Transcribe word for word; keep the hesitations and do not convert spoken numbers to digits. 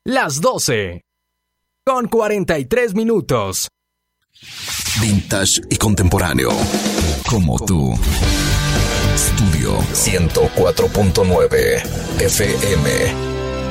las doce. Con cuarenta y tres minutos. Vintage y contemporáneo. Como tú. Studio ciento cuatro punto nueve F M.